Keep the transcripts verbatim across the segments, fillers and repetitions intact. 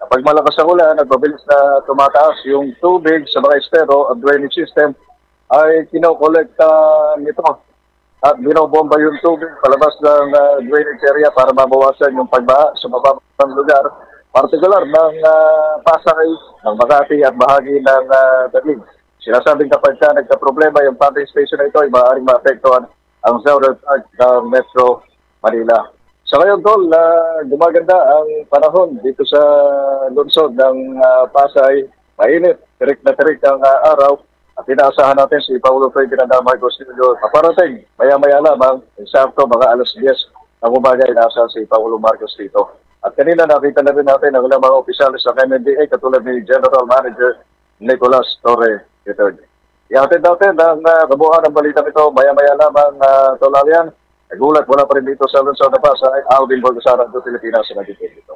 pag malakas ang ulan at mabilis na tumataas yung tubig sa mga estero at drainage system, ay kinokolekta nito at binobomba yung tubig palabas ng uh, drainage area para mabawasan yung pagbaha sa mababang lugar, partikular ng uh, Pasay, ng Makati at bahagi ng uh, Taguig. Sinasabing kapag ka nagka-problema yung pumping station na ito ay maaaring maapektuhan ang southern part ng Metro Manila. Sa ngayon, Tol, uh, gumaganda ang panahon dito sa lungsod ng uh, Pasay. Mainit, tirik na tirik ang uh, araw at inaasahan natin si Paulo Ferdinand Marcos Junior Paparating, maya-maya lamang, eksakto mga alas diyes ang umaga inaasahan si Paulo Marcos dito. At kanina nakita na rin natin ang ilang mga opisyalis sa M M D A katulad ni General Manager Nicolas Torre the third. Ihatid natin ang uh, kabuuan ng balitang ito, maya-maya lamang uh, Tolarian. Nagulat mula pa rin dito sa lungsod na Pasay, Alvin Borgasara, Pilipinas, sa nagiging dito.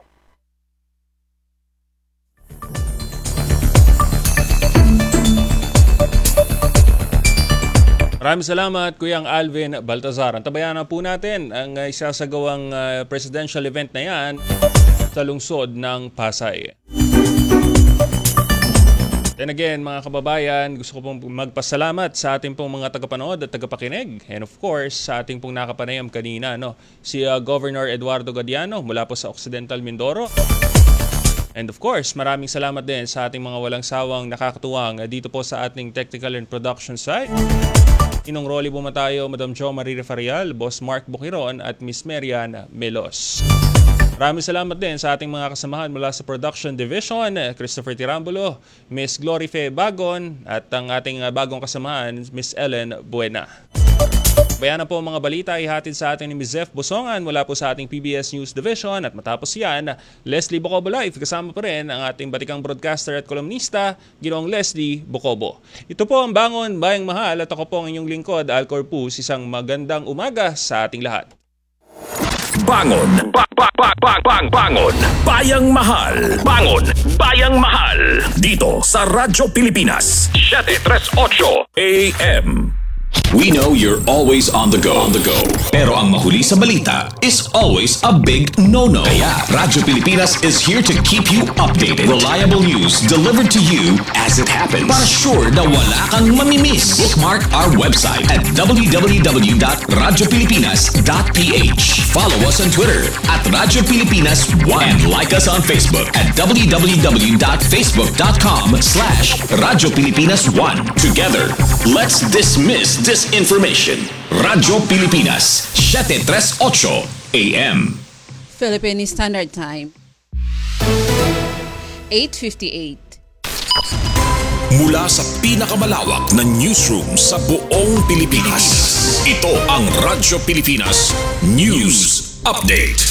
Maraming salamat, Kuyang Alvin Baltazar. Antabayan na po natin ang uh, isasagawang uh, presidential event na yan sa lungsod ng Pasay. Then again, mga kababayan, gusto ko pong magpasalamat sa ating pong mga tagapanood at tagapakinig. And of course, sa ating pong nakapanayam kanina, no, si uh, Governor Eduardo Gadiano mula po sa Occidental Mindoro. And of course, maraming salamat din sa ating mga walang sawang nakakatuwang uh, dito po sa ating technical and production site. Inong Rolly Bumatayo, Madam Jo Marie Refarial, Boss Mark Bukiron at Miss Marian Melos. Maraming salamat din sa ating mga kasamahan mula sa Production Division, Christopher Tirambulo, Miss Glory Fe Bagon, at ang ating bagong kasamahan, Miss Ellen Buena. Bayan na po mga balita ihatid sa atin ni Miz Zef Busongan mula po sa ating P B S News Division, at matapos yan, Leslie Bocobo Live, kasama pa rin ang ating batikang broadcaster at kolumnista, Ginoong Leslie Bocobo. Ito po ang Bangon Bayang Mahal at ako po ang inyong lingkod, Al Corpus. Isang magandang umaga sa ating lahat. Bangon, ba, ba, ba, ba, bang, bangon, Bayang Mahal, Bangon, Bayang Mahal, dito sa Radyo Pilipinas, seven thirty-eight A M. We know you're always on the go, on the go. Pero ang mahuli sa balita is always a big no-no. Kaya Radyo Pilipinas is here to keep you updated. Reliable news delivered to you as it happens. Para sure na wala kang mamimiss. Bookmark our website at w w w dot radyo pilipinas dot p h. Follow us on Twitter at Radyo Pilipinas one. And like us on Facebook at w w w dot facebook dot com slash Radyo Pilipinas one. Together, let's dismiss disinformation. Radyo Pilipinas, seven thirty-eight A M. Philippine Standard Time, eight fifty-eight. Mula sa pinakamalawak na newsroom sa buong Pilipinas, ito ang Radyo Pilipinas News Update.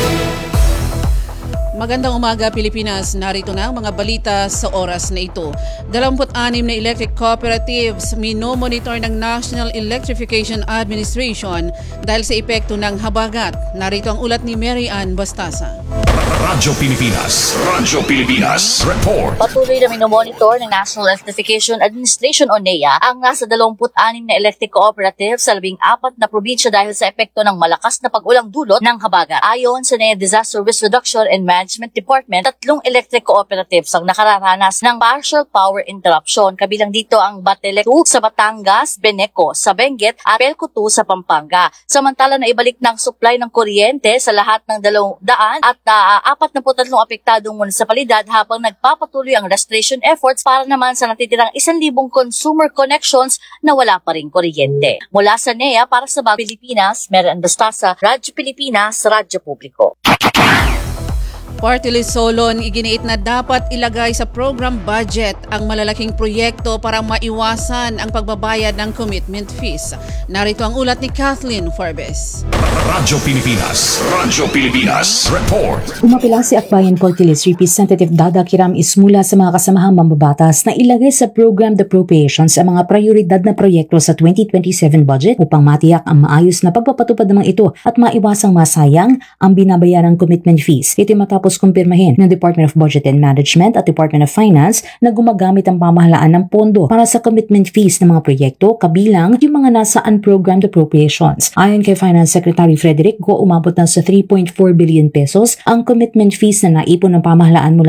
Magandang umaga Pilipinas, narito na ang mga balita sa oras na ito. dalawampu't-anim na electric cooperatives minomonitor ng National Electrification Administration dahil sa epekto ng habagat. Narito ang ulat ni Mary Ann Bastasa. Radyo Pilipinas, Radyo Pilipinas Report. Patuloy na minomonitor ng National Electrification Administration o N E A ang nasa dalawampu't-anim na electric cooperatives sa labing apat na probinsya dahil sa epekto ng malakas na pag-ulang dulot ng habagat. Ayon sa N E A Disaster Risk Reduction and Management Department, tatlong electric cooperatives ang nakararanas ng partial power interruption. Kabilang dito ang Batelec two sa Batangas, Beneco sa Benguet at Pelco two sa Pampanga. Samantala na ibalik ng supply ng kuryente sa lahat ng dalawang daan at uh, apat na tatlong apektadong munisipalidad habang nagpapatuloy ang restoration efforts para naman sa natitirang isang libong consumer connections na wala pa ring kuryente. Mula sa N E A para sa Bagong Pilipinas, Mary Ann Bastasa, Radyo Pilipinas, Radyo Publiko. Party List Solon iginiit na dapat ilagay sa program budget ang malalaking proyekto para maiwasan ang pagbabayad ng commitment fees. Narito ang ulat ni Kathleen Forbes. Radyo Pilipinas, Radyo Pilipinas Report. Umapilang si Akbayan Party List Representative Dada Kiram Ismula sa mga kasamahang mambabatas na ilagay sa program appropriations ang mga prioridad na proyekto sa twenty twenty-seven budget upang matiyak ang maayos na pagpapatupad ng mga ito at maiwasang masayang ang binabayarang commitment fees. Ito matapos Tapos kumpirmahin ng Department of Budget and Management at Department of Finance na gumagamit ang pamahalaan ng pondo para sa commitment fees ng mga proyekto kabilang yung mga nasa unprogrammed appropriations. Ayon kay Finance Secretary Frederick Go, umabot na sa three point four billion pesos ang commitment fees na naipon ng pamahalaan mula